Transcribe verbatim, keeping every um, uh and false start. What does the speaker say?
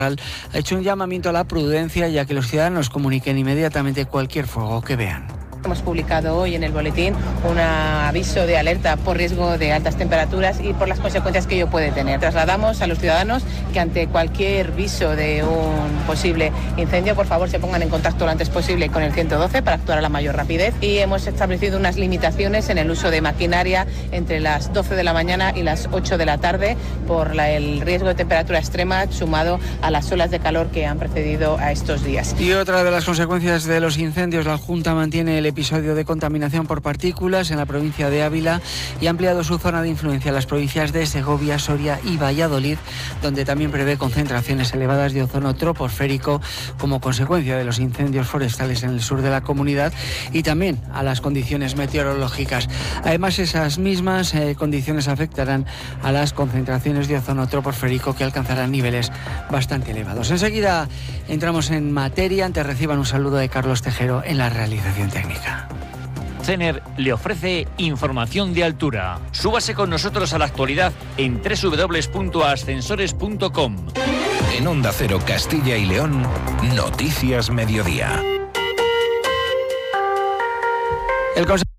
ha hecho un llamamiento a la prudencia y a que los ciudadanos comuniquen inmediatamente cualquier fuego que vean. Hemos publicado hoy en el boletín un aviso de alerta por riesgo de altas temperaturas y por las consecuencias que ello puede tener. Trasladamos a los ciudadanos que ante cualquier viso de un posible incendio, por favor, se pongan en contacto lo antes posible con el ciento doce para actuar a la mayor rapidez, y hemos establecido unas limitaciones en el uso de maquinaria entre las doce de la mañana y las ocho de la tarde por la, el riesgo de temperatura extrema sumado a las olas de calor que han precedido a estos días. Y otra de las consecuencias de los incendios, la Junta mantiene el episodio de contaminación por partículas en la provincia de Ávila y ha ampliado su zona de influencia a las provincias de Segovia, Soria y Valladolid, donde también prevé concentraciones elevadas de ozono troposférico como consecuencia de los incendios forestales en el sur de la comunidad y también a las condiciones meteorológicas. Además, esas mismas eh, condiciones afectarán a las concentraciones de ozono troposférico, que alcanzarán niveles bastante elevados. Enseguida entramos en materia. Antes reciban un saludo de Carlos Tejero en la realización técnica. Cener le ofrece información de altura. Súbase con nosotros a la actualidad en doble u doble u doble u punto ascensores punto com. En Onda Cero Castilla y León, Noticias Mediodía. El Consejo